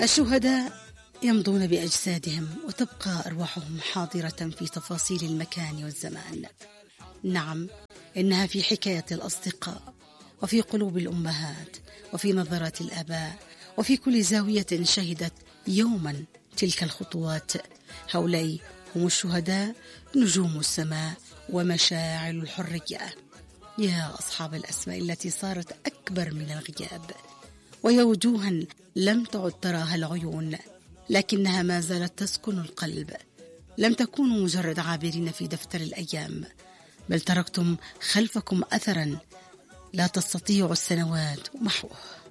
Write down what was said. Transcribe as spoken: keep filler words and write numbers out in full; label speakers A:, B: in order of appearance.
A: الشهداء يمضون بأجسادهم وتبقى أرواحهم حاضرة في تفاصيل المكان والزمان. نعم، إنها في حكاية الأصدقاء، وفي قلوب الأمهات، وفي نظرات الآباء، وفي كل زاوية شهدت يوما تلك الخطوات. هؤلاء هم الشهداء، نجوم السماء ومشاعل الحرية. يا أصحاب الأسماء التي صارت أكبر من الغياب، ويا وجوها لم تعد تراها العيون لكنها ما زالت تسكن القلب. لم تكونوا مجرد عابرين في دفتر الأيام، بل تركتم خلفكم أثرا لا تستطيع السنوات محوه.